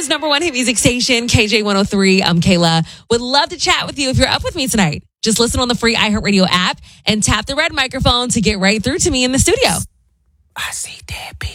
America's #1 hit music station, KJ 103. I'm Kayla. Would love to chat with you if you're up with me tonight. Just listen on the free iHeartRadio app and tap the red microphone to get right through to me in the studio. I see dead people.